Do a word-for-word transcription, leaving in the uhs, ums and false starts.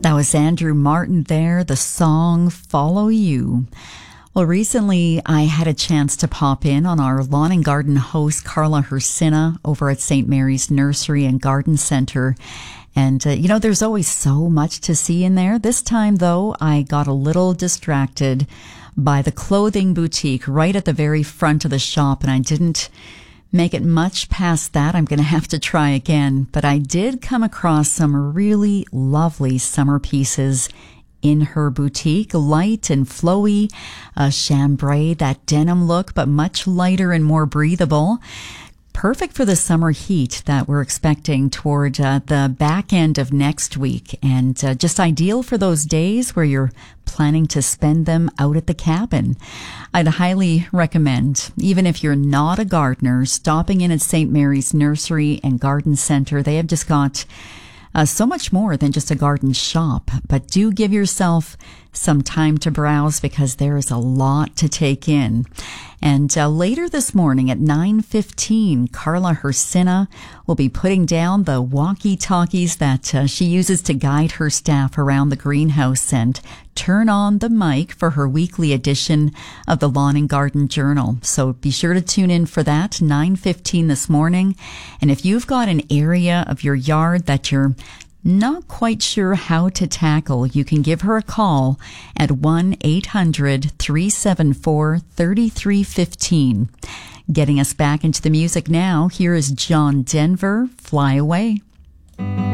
That was Andrew Martin there, the song Follow You. Well, recently I had a chance to pop in on our lawn and garden host, Carla Hersina, over at Saint Mary's Nursery and Garden Center. And, uh, you know, there's always so much to see in there. This time, though, I got a little distracted by the clothing boutique right at the very front of the shop, and I didn't make it much past that. I'm going to have to try again. But I did come across some really lovely summer pieces in her boutique, light and flowy, uh, chambray, that denim look, but much lighter and more breathable. Perfect for the summer heat that we're expecting toward uh, the back end of next week, and uh, just ideal for those days where you're planning to spend them out at the cabin. I'd highly recommend, even if you're not a gardener, stopping in at Saint Mary's Nursery and Garden Center. They have just got Uh, so much more than just a garden shop, but do give yourself some time to browse because there is a lot to take in. And uh, later this morning at nine fifteen, Carla Hersina will be putting down the walkie-talkies that uh, she uses to guide her staff around the greenhouse and turn on the mic for her weekly edition of the Lawn and Garden Journal. So be sure to tune in for that, nine fifteen this morning. And if you've got an area of your yard that you're not quite sure how to tackle, you can give her a call at one eight hundred, three seven four, three three one five. Getting us back into the music now, here is John Denver, Fly Away.